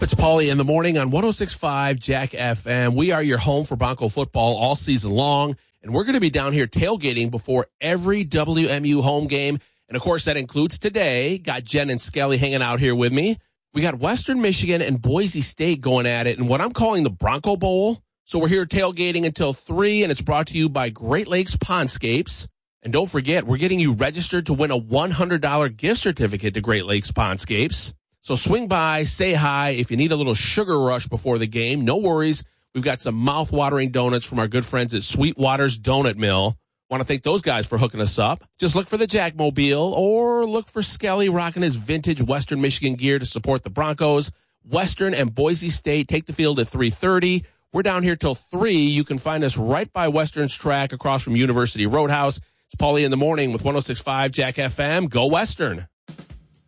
It's Paulie in the morning on 106.5 Jack FM. We are your home for Bronco football all season long, and we're going to be down here tailgating before every WMU home game. And, of course, that includes today. Got Jen and Skelly hanging out here with me. We got Western Michigan and Boise State going at it in what I'm calling the Bronco Bowl. So we're here tailgating until 3, and it's brought to you by Great Lakes Pondscapes. And don't forget, we're getting you registered to win a $100 gift certificate to Great Lakes Pondscapes. So swing by, say hi. If you need a little sugar rush before the game, no worries. We've got some mouth-watering donuts from our good friends at Sweetwater's Donut Mill. Want to thank those guys for hooking us up. Just look for the Jackmobile or look for Skelly rocking his vintage Western Michigan gear to support the Broncos. Western and Boise State take the field at 3:30. We're down here till 3. You can find us right by Western's track across from University Roadhouse. It's Paulie in the morning with 106.5 Jack FM. Go Western.